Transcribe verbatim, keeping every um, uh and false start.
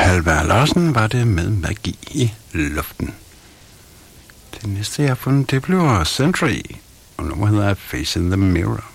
Halvard Larsen var det med Magi i luften. Det næste, jeg har fundet, det bliver Century, og nummeret hedder Face in the Mirror.